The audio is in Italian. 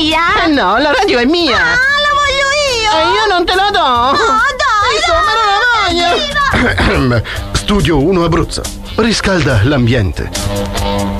sia? No, la radio è mia. Ah, la voglio io. E io non te la do. No, dai, Insomma, non la voglio. Studio 1 Abruzzo. Riscalda l'ambiente.